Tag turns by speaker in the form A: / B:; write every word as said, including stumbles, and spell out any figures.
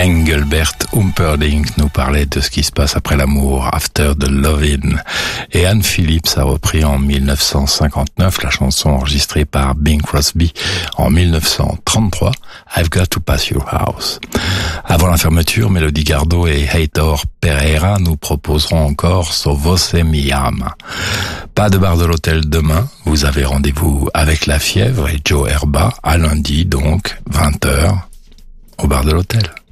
A: Engelbert Humperdinck nous parlait de ce qui se passe après l'amour, After the Lovin'. Et Anne Phillips a repris en mille neuf cent cinquante-neuf la chanson enregistrée par Bing Crosby en mille neuf cent trente-trois, I've Got to Pass Your House. Avant la fermeture, Melody Gardot et Heitor Pereira nous proposeront encore So Você Me Ama. Pas de bar de l'hôtel demain, vous avez rendez-vous avec La Fièvre et Joe Herba, à lundi donc, vingt heures, au bar de l'hôtel.